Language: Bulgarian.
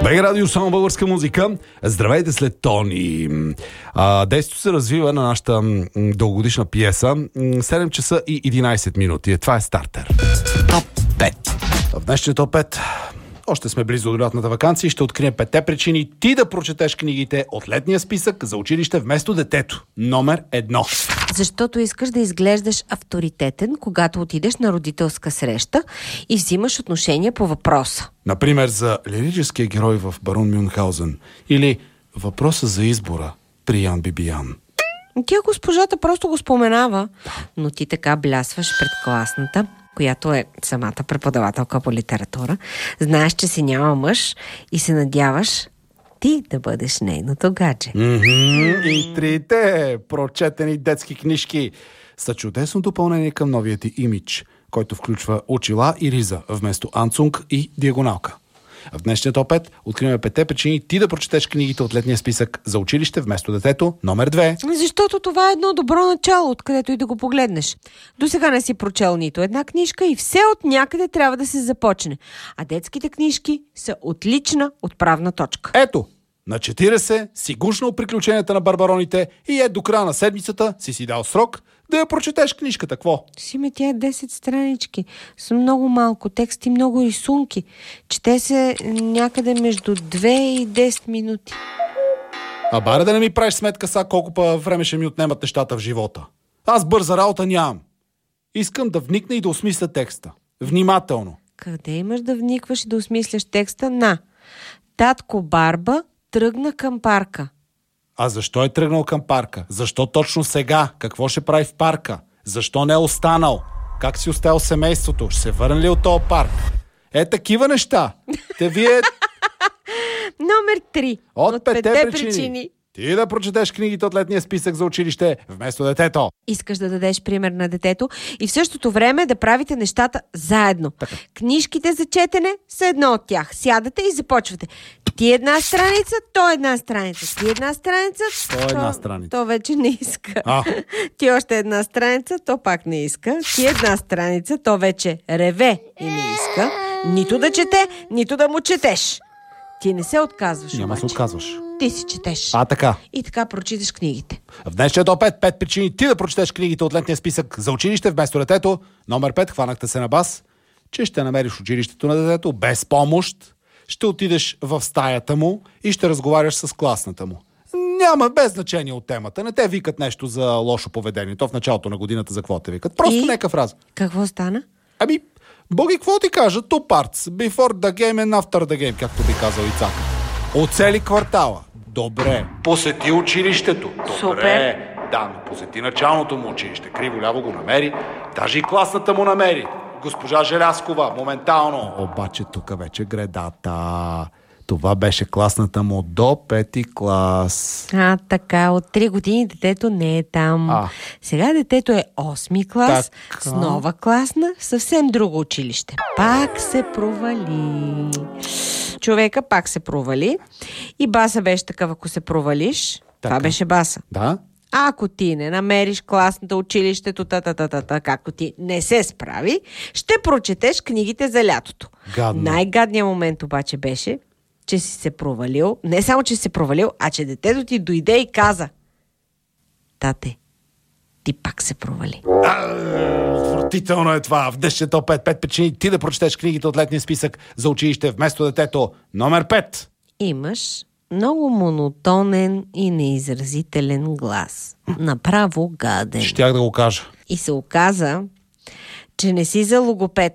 БГ Радио, само българска музика. Здравейте след Тони. Действието се развива на нашата дългогодишна пиеса. 7 часа и 11 минути. Това е стартер. Топ 5. В днешния топ 5 още сме близо до лятната ваканция и ще открием 5 причини ти да прочетеш книгите от летния списък за училище вместо детето. Номер 1. Защото искаш да изглеждаш авторитетен, когато отидеш на родителска среща и взимаш отношение по въпроса. Например, за лирическия герой в Барон Мюнхаузен или въпроса за избора при Ян Бибиян. Тя госпожата просто го споменава, но ти така блясваш пред класната, която е самата преподавателка по литература. Знаеш, че си няма мъж и се надяваш ти да бъдеш нейното гадже. И трите прочетени детски книжки са чудесно допълнение към новия ти имидж, който включва очила и риза вместо анцунг и диагоналка. В днешния топ 5 откриваме 5 причини ти да прочетеш книгите от летния списък за училище вместо детето. Номер 2. Защото това е едно добро начало, откъдето и да го погледнеш. До сега не си прочел нито една книжка и все от някъде трябва да се започне. А детските книжки са отлична отправна точка. Ето, на 40 си гушнал приключенията на барбароните и до края на седмицата си дал срок да я прочетеш книжката. Какво? Симе, тя е 10 странички. С много малко текст и много рисунки. Чете се някъде между 2 и 10 минути. Баре да не ми правиш сметка са колко време ще ми отнемат нещата в живота. Аз бърза работа нямам. Искам да вникна и да осмисля текста. Внимателно. Къде имаш да вникваш и да осмисляш текста? Татко Барба тръгна към парка. А защо е тръгнал към парка? Защо точно сега? Какво ще прави в парка? Защо не е останал? Как си оставил семейството? Ще се върне ли от този парк? Такива неща. Вие... Номер 3. От 5 причини ти да прочетеш книгите от летния списък за училище вместо детето. Искаш да дадеш пример на детето и в същото време да правите нещата заедно. Така. Книжките за четене са едно от тях. Сядате и започвате. Ти една страница, то една страница. Ти една страница, една страница. То вече не иска. Ти още една страница, то пак не иска. Ти една страница, то вече реве и не иска. Нито да чете, нито да му четеш. Ти не се отказваш. Няма се отказваш. Ти си четеш. Така. И така прочиташ книгите. В днешния топ 5 причини ти да прочетеш книгите от летния списък за училище вместо детето. Номер 5, хванахте се на бас, че ще намериш училището на детето без помощ, ще отидеш в стаята му и ще разговаряш с класната му. Няма без значение от темата. Не те викат нещо за лошо поведение. То в началото на годината за какво те викат. Просто нека фраза. Какво стана? Боги, какво ти кажа? Two parts. Before the game and after the game, както би казал Ицака. Оцели квартала. Добре. Посети училището. Добре. Супер. Да, но посети началното му училище. Криво-ляво го намери. Даже и класната му намери. Госпожа Желязкова, моментално. Обаче тук вече гредата. Това беше класната му до 5-ти клас. Така, от 3 години детето не е там. Сега детето е 8-ми клас, с нова класна, съвсем друго училище. Пак се провали. Човека пак се провали. И баса беше такъв, ако се провалиш. Това беше баса. Да? Ако ти не намериш класната, училището, както ти не се справи, ще прочетеш книгите за лятото. Гадно. Най-гадният момент обаче беше, че си се провалил. Не само, че си се провалил, а че детето ти дойде и каза: тате, ти пак се провали. Отвратително е това. В днешния топ 5 причини ти да прочетеш книгите от летния списък за училище вместо детето. Номер 5. Имаш много монотонен и неизразителен глас. Направо гаден. Щях да го кажа. И се оказа, че не си за логопед.